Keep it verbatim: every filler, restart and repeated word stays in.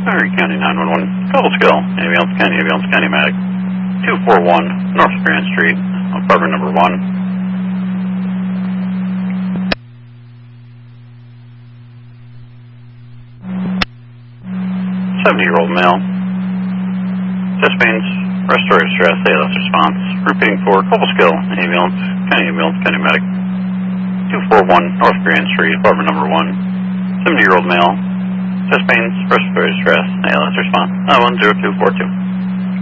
Erie County nine one one, Cobleskill, Ambulance County, Ambulance County Medic, two four one North Grand Street, apartment number one. seventy-year-old male, chest pains, respiratory distress, A L S response, repeating for Cobleskill, Ambulance County, Ambulance County Medic, two four one North Grand Street, apartment number one. seventy-year-old male, chest pains, respiratory distress, A L S response, uh, one zero two four two.